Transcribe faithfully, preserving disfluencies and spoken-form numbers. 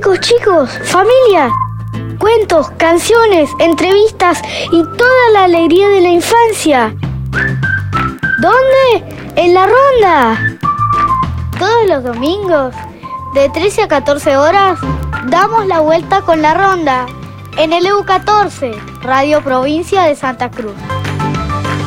chicos, chicos, familia. Cuentos, canciones, entrevistas y toda la alegría de la infancia. ¿Dónde? En La Ronda. Todos los domingos, de trece a catorce horas, damos la vuelta con La Ronda en el E U catorce, Radio Provincia de Santa Cruz.